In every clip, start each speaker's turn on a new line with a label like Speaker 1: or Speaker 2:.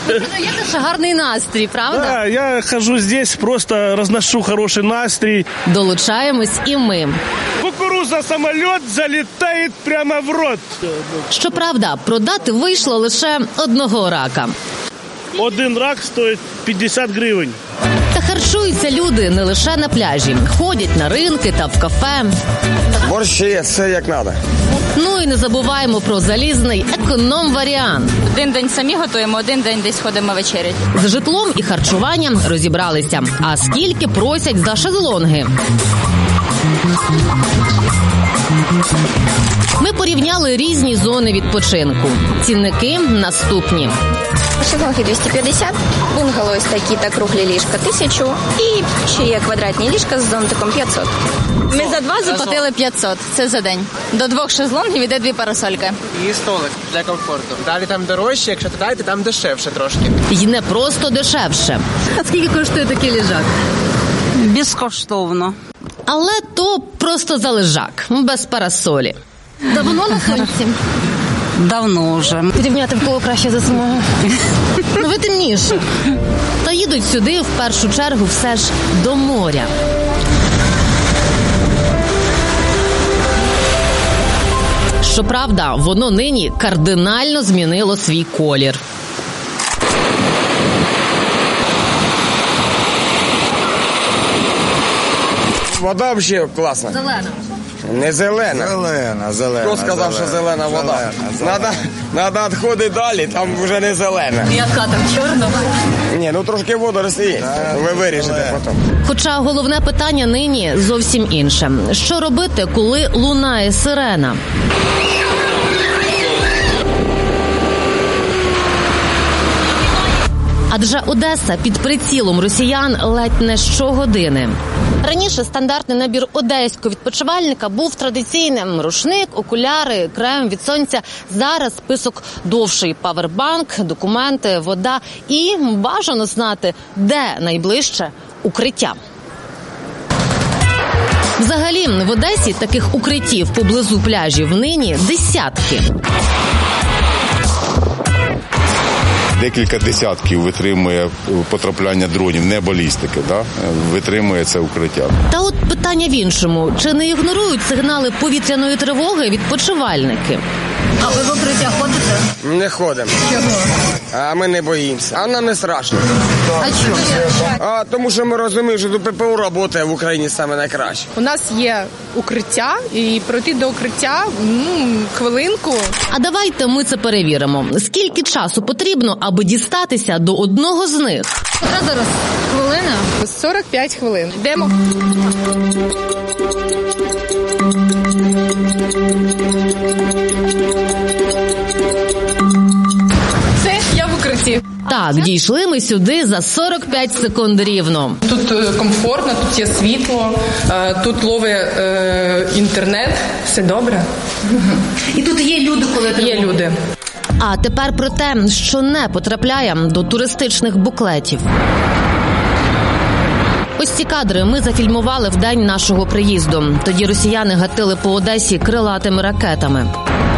Speaker 1: Даєте ще гарний настрій, правда?
Speaker 2: Да, я хожу здесь, просто разношу хороший настрій.
Speaker 1: Долучаємось і ми.
Speaker 2: Кукуруза самоліт залітає прямо в рот.
Speaker 1: Щоправда, продати вийшло лише одного рака.
Speaker 2: Один рак стоїть 50 гривень.
Speaker 1: Та харчуються люди не лише на пляжі. Ходять на ринки та в кафе.
Speaker 3: Борщі, все як треба.
Speaker 1: Ну і не забуваємо про залізний економ-варіант.
Speaker 4: Один день самі готуємо, один день десь ходимо вечерять.
Speaker 1: З житлом і харчуванням розібралися. А скільки просять за шезлонги? Ми порівняли різні зони відпочинку. Цінники наступні.
Speaker 5: Шезлонги 250, бунгало ось такі та круглі ліжка 1000 і ще є квадратні ліжка з зонтиком 500.
Speaker 4: Ми за 2 заплатили 500, це за день. До 2 шезлонгів іде 2 парасольки.
Speaker 6: І столик для комфорту. Далі там дорожче, якщо додати, там дешевше трошки.
Speaker 1: І не просто дешевше. А скільки коштує такий ліжак?
Speaker 7: Безкоштовно.
Speaker 1: Але то просто за лежак, без парасолі. Давно на сонці?
Speaker 7: Давно вже.
Speaker 1: Порівняти в кого краще засмагає. Ну ви темніше. Та їдуть сюди в першу чергу все ж до моря. Щоправда, воно нині кардинально змінило свій колір.
Speaker 3: Вода взагалі класна.
Speaker 1: Зелена.
Speaker 3: Не зелена.
Speaker 8: Зелена.
Speaker 3: Хто сказав, що зелена вода? Надо відходити далі, там вже не зелена.
Speaker 1: Яка там, чорна?
Speaker 3: Ні, ну трошки водорослі є. Ви вирішите потім.
Speaker 1: Хоча головне питання нині зовсім інше. Що робити, коли лунає сирена? Адже Одеса під прицілом росіян ледь не щогодини. Раніше стандартний набір одеського відпочивальника був традиційним: рушник, окуляри, крем від сонця. Зараз список довший: павербанк, документи, вода і бажано знати, де найближче укриття. Взагалі, в Одесі таких укриттів поблизу пляжів нині десятки.
Speaker 8: Декілька десятків витримує потрапляння дронів, не балістики, да? Витримує це укриття.
Speaker 1: Та от питання в іншому. Чи не ігнорують сигнали повітряної тривоги відпочивальники? А ви в укриття ходите?
Speaker 3: Не ходимо.
Speaker 1: Чого?
Speaker 3: А ми не боїмося. А нам не страшно.
Speaker 1: А чому?
Speaker 3: Тому що ми розуміємо, що ППО працює в Україні саме найкраще.
Speaker 9: У нас є укриття, і пройти до укриття хвилинку.
Speaker 1: А давайте ми це перевіримо. Скільки часу потрібно, аби дістатися до одного з них? Яка зараз хвилина?
Speaker 9: 45 хвилин. Йдемо. Все, я в укритті.
Speaker 1: Так, дійшли ми сюди за 45 секунд рівно.
Speaker 9: Тут комфортно, тут є світло, тут ловить інтернет, все добре.
Speaker 1: І тут є люди, коли
Speaker 9: Є люди.
Speaker 1: А тепер про те, що не потрапляє до туристичних буклетів. Ось ці кадри ми зафільмували в день нашого приїзду. Тоді росіяни гатили по Одесі крилатими ракетами.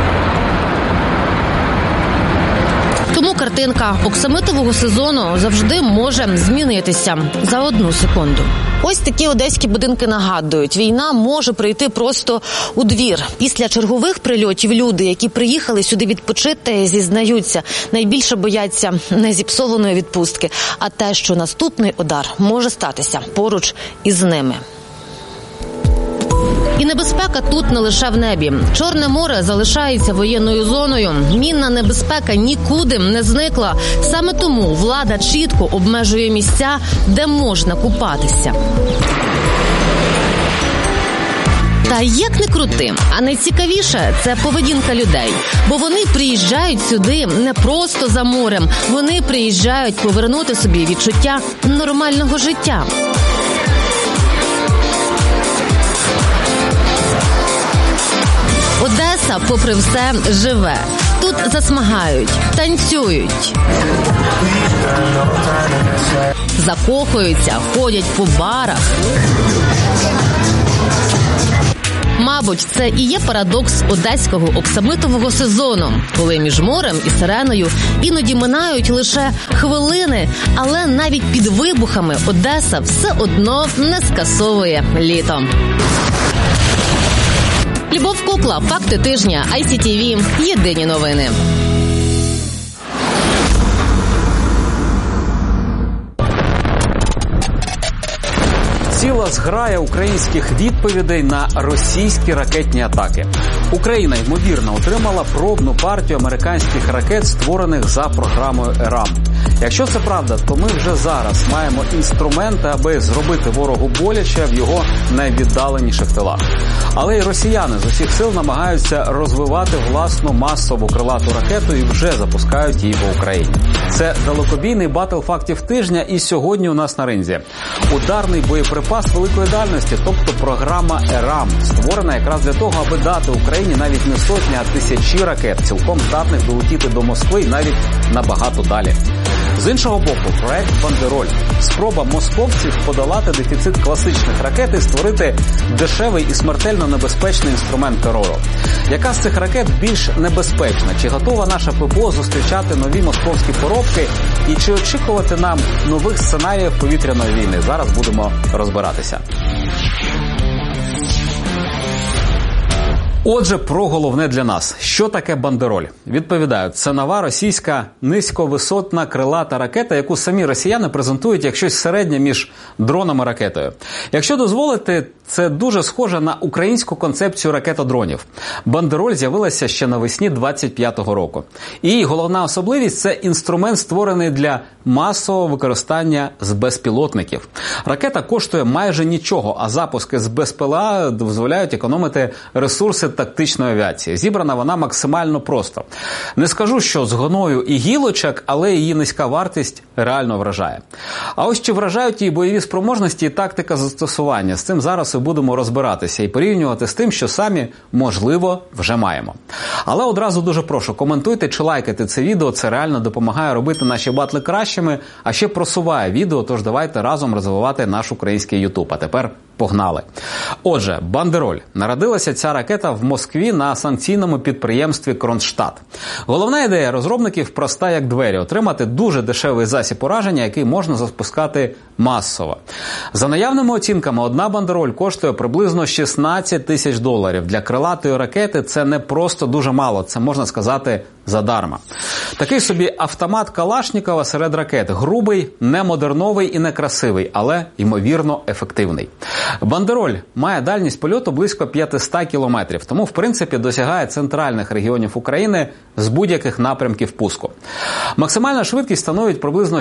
Speaker 1: Тому картинка оксамитового сезону завжди може змінитися за 1 секунду. Ось такі одеські будинки нагадують, війна може прийти просто у двір. Після чергових прильотів люди, які приїхали сюди відпочити, зізнаються, найбільше бояться не зіпсованої відпустки, а те, що наступний удар може статися поруч із ними. І небезпека тут не лише в небі. Чорне море залишається воєнною зоною. Мінна небезпека нікуди не зникла. Саме тому влада чітко обмежує місця, де можна купатися. Та як не крути, а найцікавіше – це поведінка людей. Бо вони приїжджають сюди не просто за морем. Вони приїжджають повернути собі відчуття нормального життя. Одеса, попри все, живе. Тут засмагають, танцюють, закохуються, ходять по барах. Мабуть, це і є парадокс одеського оксамитового сезону, коли між морем і сиреною іноді минають лише хвилини, але навіть під вибухами Одеса все одно не скасовує літо. Любов Кукла, факти тижня, ICTV, єдині новини.
Speaker 10: Ціла зграя українських відповідей на російські ракетні атаки. Україна, ймовірно, отримала пробну партію американських ракет, створених за програмою ЕРАМ. Якщо це правда, то ми вже зараз маємо інструменти, аби зробити ворогу боляче в його найвіддаленіших тилах. Але й росіяни з усіх сил намагаються розвивати власну масову крилату ракету і вже запускають її в Україні. Це далекобійний батл фактів тижня, і сьогодні у нас на ринзі ударний боєприпас великої дальності, тобто програма ЕРАМ, створена якраз для того, аби дати Україні навіть не сотні, а тисячі ракет, цілком здатних долетіти до Москви і навіть набагато далі. З іншого боку, проект «Бандероль» – спроба московців подолати дефіцит класичних ракет і створити дешевий і смертельно небезпечний інструмент терору. Яка з цих ракет більш небезпечна? Чи готова наша ППО зустрічати нові московські поробки? І чи очікувати нам нових сценаріїв повітряної війни? Зараз будемо розбиратися. Отже, про головне для нас. Що таке «Бандероль»? Відповідаю, це нова російська низьковисотна крилата ракета, яку самі росіяни презентують як щось середнє між дроном і ракетою. Якщо дозволите, це дуже схоже на українську концепцію ракетодронів. «Бандероль» з'явилася ще навесні 25-го року. І її головна особливість – це інструмент, створений для масового використання з безпілотників. Ракета коштує майже нічого, а запуски з БПЛА дозволяють економити ресурси тактичної авіації. Зібрана вона максимально просто. Не скажу, що з гною і гілочок, але її низька вартість реально вражає. А ось чи вражають її бойові спроможності і тактика застосування? З цим зараз і будемо розбиратися і порівнювати з тим, що самі, можливо, вже маємо. Але одразу дуже прошу, коментуйте чи лайкайте це відео, це реально допомагає робити наші батли кращими, а ще просуває відео, тож давайте разом розвивати наш український YouTube. А тепер погнали. Отже, «Бандероль». Народилася ця ракета в Москві на санкційному підприємстві «Кронштадт». Головна ідея розробників проста як двері – отримати дуже дешевий засіб ураження, який можна запускати масово. За наявними оцінками, одна «Бандероль» коштує приблизно $16 тисяч. Для крилатої ракети це не просто дуже мало, це можна сказати задарма. Такий собі автомат Калашнікова серед ракет. Грубий, немодерновий і некрасивий, але, ймовірно, ефективний. «Бандероль» має дальність польоту близько 500 кілометрів, тому, в принципі, досягає центральних регіонів України з будь-яких напрямків пуску. Максимальна швидкість становить приблизно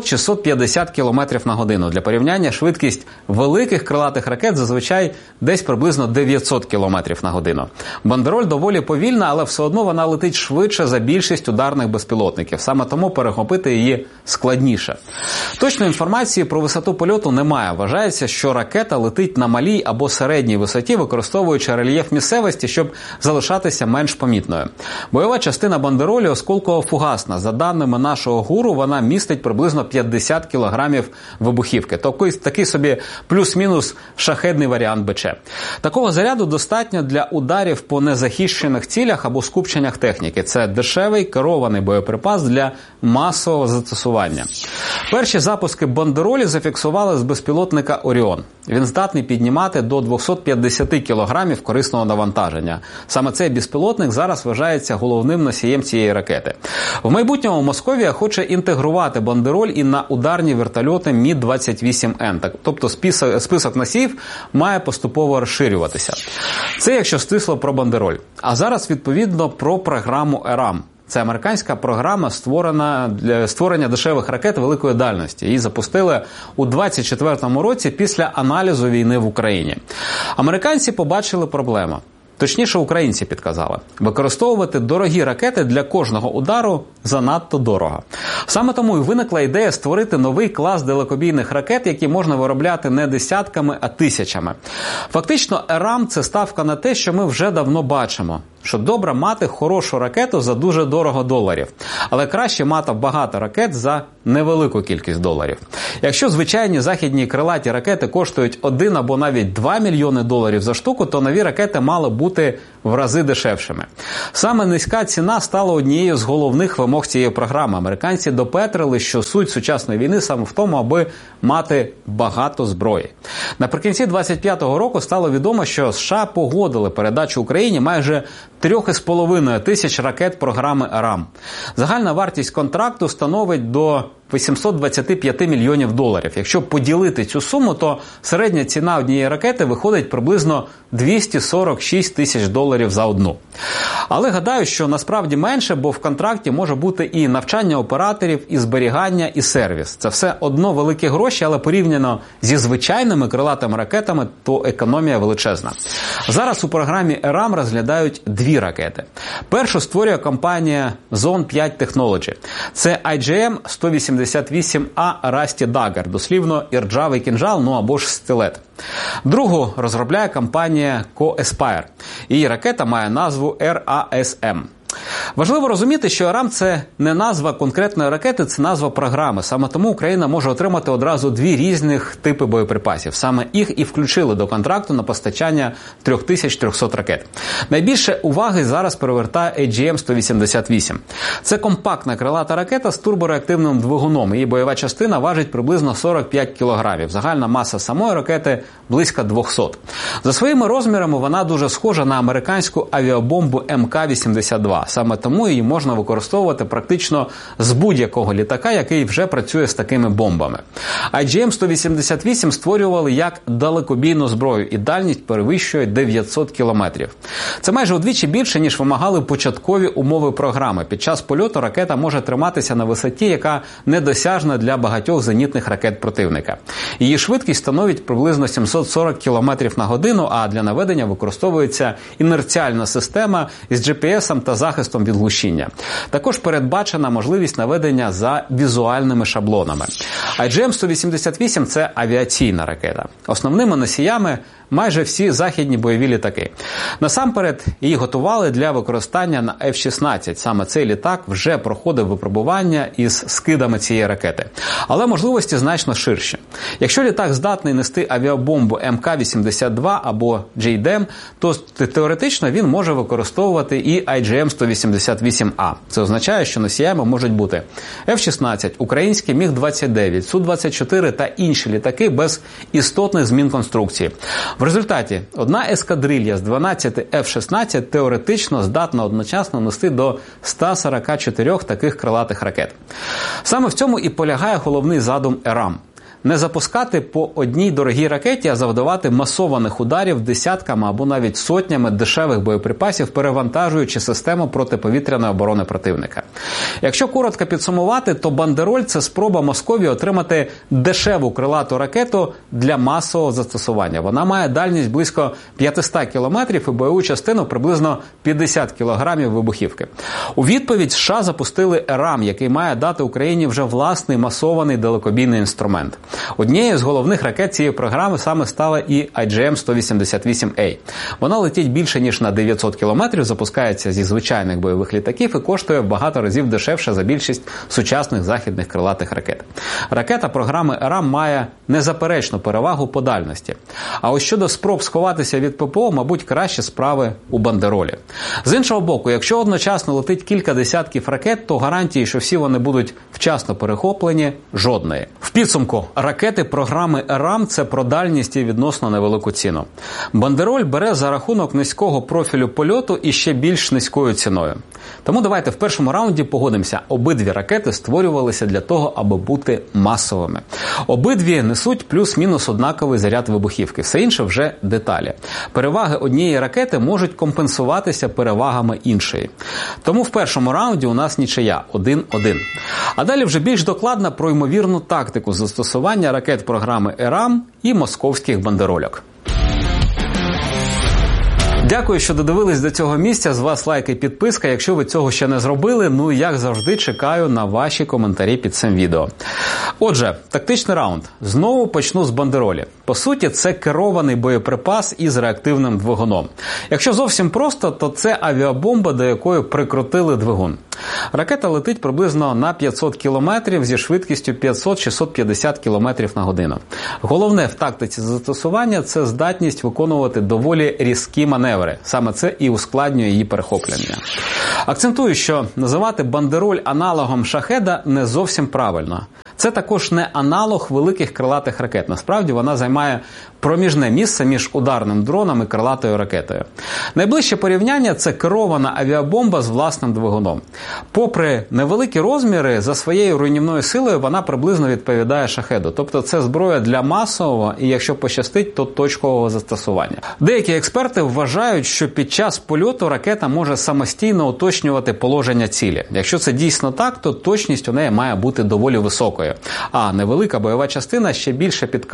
Speaker 10: 600-650 км на годину. Для порівняння, швидкість великих крилатих ракет зазвичай десь приблизно 900 км на годину. «Бандероль» доволі повільна, але все одно вона летить швидше за більшість ударних безпілотників. Саме тому перехопити її складніше. Точної інформації про висоту польоту немає. Вважається, що ракета летить на малій або середній висоті, використовуючи рельєф місцевості, щоб залишатися менш помітною. Бойова частина «Бандеролі» осколково-фугасна. За даними нашого ГУРу, вона містить приблизно 50 кілограмів вибухівки. Такий собі плюс-мінус шахедний варіант БЧ. Такого заряду достатньо для ударів по незахищених цілях або скупченнях техніки. Це дешевий керований боєприпас для масового застосування. Перші запуски «Бандеролі» зафіксували з безпілотника «Оріон». Він здатний піднімати до 250 кілограмів корисного навантаження. Саме цей безпілотник зараз вважається головним носієм цієї ракети. В майбутньому Московія хоче інтегрувати «Бандероль» і на ударні вертольоти Мі-28Н. Тобто список носіїв має поступово розширюватися. Це якщо стисло про «Бандероль». А зараз, відповідно, про програму ЕРАМ. Це американська програма для створення дешевих ракет великої дальності. Її запустили у 24-му році після аналізу війни в Україні. Американці побачили проблему. Точніше, українці підказали. Використовувати дорогі ракети для кожного удару занадто дорого. Саме тому і виникла ідея створити новий клас далекобійних ракет, які можна виробляти не десятками, а тисячами. Фактично, ЕРАМ – це ставка на те, що ми вже давно бачимо. що добре мати хорошу ракету за дуже дорого доларів, але краще мати багато ракет за невелику кількість доларів. Якщо звичайні західні крилаті ракети коштують 1 або навіть 2 мільйони доларів за штуку, то нові ракети мали бути в рази дешевшими. Саме низька ціна стала однією з головних вимог цієї програми. Американці допетрили, що суть сучасної війни саме в тому, аби мати багато зброї. Наприкінці 25-го року стало відомо, що США погодили передачу Україні майже 3,5 тисяч ракет програми РАМ. Загальна вартість контракту становить до 825 мільйонів доларів. Якщо поділити цю суму, то середня ціна однієї ракети виходить приблизно 246 тисяч доларів за одну. Але гадаю, що насправді менше, бо в контракті може бути і навчання операторів, і зберігання, і сервіс. Це все одно великі гроші, але порівняно зі звичайними крилатими ракетами, то економія величезна. Зараз у програмі РАМ розглядають 2 ракети. Першу створює компанія Zone 5 Technology. Це IGM-188A Rusty Dagger, дослівно іржавий кінжал, ну або ж стилет. Другу розробляє компанія Co-Aspire. Її ракета має назву RASM. Важливо розуміти, що РАМ – це не назва конкретної ракети, це назва програми. Саме тому Україна може отримати одразу 2 різних типи боєприпасів. Саме їх і включили до контракту на постачання 3300 ракет. Найбільше уваги зараз привертає AGM-188. Це компактна крилата ракета з турбореактивним двигуном. Її бойова частина важить приблизно 45 кілограмів. Загальна маса самої ракети – близько 200. За своїми розмірами вона дуже схожа на американську авіабомбу МК-82. Саме тому її можна використовувати практично з будь-якого літака, який вже працює з такими бомбами. IGM-188 створювали як далекобійну зброю, і дальність перевищує 900 кілометрів. Це майже удвічі більше, ніж вимагали початкові умови програми. Під час польоту ракета може триматися на висоті, яка недосяжна для багатьох зенітних ракет противника. Її швидкість становить приблизно 740 кілометрів на годину, а для наведення використовується інерціальна система із GPS та захистом від глушіння. Також передбачена можливість наведення за візуальними шаблонами. IGM-188 – це авіаційна ракета. Основними носіями майже всі західні бойові літаки. Насамперед, її готували для використання на F-16. Саме цей літак вже проходив випробування із скидами цієї ракети. Але можливості значно ширші. Якщо літак здатний нести авіабомбу МК-82 або JDAM, то теоретично він може використовувати і IGM-188А. Це означає, що носіями можуть бути F-16, український Міг-29, Су-24 та інші літаки без істотних змін конструкції. В результаті одна ескадрилья з 12 F-16 теоретично здатна одночасно нести до 144 таких крилатих ракет. Саме в цьому і полягає головний задум РАМ. Не запускати по одній дорогій ракеті, а завдавати масованих ударів десятками або навіть сотнями дешевих боєприпасів, перевантажуючи систему протиповітряної оборони противника. Якщо коротко підсумувати, то бандероль – це спроба Московії отримати дешеву крилату ракету для масового застосування. Вона має дальність близько 500 кілометрів і бойову частину приблизно 50 кілограмів вибухівки. У відповідь США запустили РАМ, який має дати Україні вже власний масований далекобійний інструмент. Однією з головних ракет цієї програми саме стала і IGM-188A. Вона летить більше, ніж на 900 кілометрів, запускається зі звичайних бойових літаків і коштує в багато разів дешевше за більшість сучасних західних крилатих ракет. Ракета програми РАМ має незаперечну перевагу по дальності. А ось щодо спроб сховатися від ППО, мабуть, краще справи у бандеролі. З іншого боку, якщо одночасно летить кілька десятків ракет, то гарантії, що всі вони будуть вчасно перехоплені, жодної. В підсумку, ракети програми РАМ – це про дальність і відносно невелику ціну. Бандероль бере за рахунок низького профілю польоту і ще більш низькою ціною. Тому давайте в першому раунді погодимося. Обидві ракети створювалися для того, аби бути масовими. Обидві несуть плюс-мінус однаковий заряд вибухівки. Все інше вже деталі. Переваги однієї ракети можуть компенсуватися перевагами іншої. Тому в першому раунді у нас нічия 1-1. А далі вже більш докладно про ймовірну тактику застосування ракет програми РАМ і московських бандерольок. Дякую, що додивились до цього місця. З вас лайк і підписка, якщо ви цього ще не зробили. Ну і, як завжди, чекаю на ваші коментарі під цим відео. Отже, тактичний раунд. Знову почну з бандеролі. По суті, це керований боєприпас із реактивним двигуном. Якщо зовсім просто, то це авіабомба, до якої прикрутили двигун. Ракета летить приблизно на 500 кілометрів зі швидкістю 500-650 кілометрів на годину. Головне в тактиці застосування – це здатність виконувати доволі різкі маневри. Саме це і ускладнює її перехоплення. Акцентую, що називати бандероль аналогом шахеда не зовсім правильно. Це також не аналог великих крилатих ракет. Насправді вона займає проміжне місце між ударним дроном і крилатою ракетою. Найближче порівняння – це керована авіабомба з власним двигуном. Попри невеликі розміри, за своєю руйнівною силою вона приблизно відповідає шахеду. Тобто це зброя для масового і, якщо пощастить, то точкового застосування. Деякі експерти вважають, що під час польоту ракета може самостійно уточнювати положення цілі. Якщо це дійсно так, то точність у неї має бути доволі високою. А невелика бойова частина ще більше підказує,